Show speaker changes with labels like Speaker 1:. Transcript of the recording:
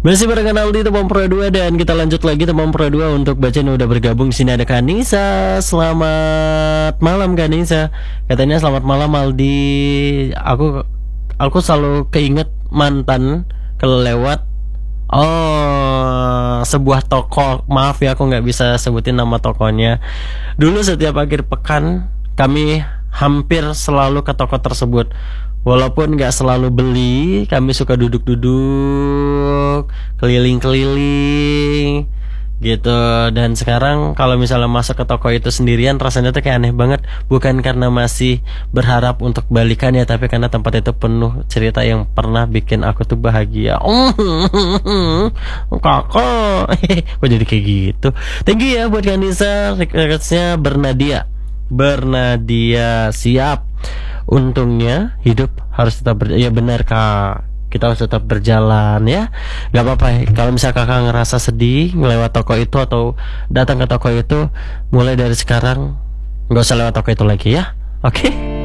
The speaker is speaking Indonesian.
Speaker 1: Masih barengan Aldi teman Pro 2 dan kita lanjut lagi teman Pro 2 untuk bacain udah bergabung di sini ada Kanisa. Selamat malam Kanisa. Katanya selamat malam Aldi. Aku selalu keinget mantan kelewat sebuah toko. Maaf ya aku nggak bisa sebutin nama tokonya. Dulu setiap akhir pekan kami hampir selalu ke toko tersebut. Walaupun gak selalu beli, kami suka duduk-duduk, keliling-keliling gitu. Dan sekarang kalau misalnya masuk ke toko itu sendirian, rasanya tuh kayak aneh banget. Bukan karena masih berharap untuk balikan ya, tapi karena tempat itu penuh cerita yang pernah bikin aku tuh bahagia. Kakak kok jadi kayak gitu. Thank you ya buat Kanisa. Requestnya Bernadia siap. Untungnya hidup harus tetap ya benar kak, kita harus tetap berjalan ya. Gak apa-apa kalau misal kakak ngerasa sedih ngelewat toko itu atau datang ke toko itu, mulai dari sekarang nggak usah lewat toko itu lagi ya. Oke?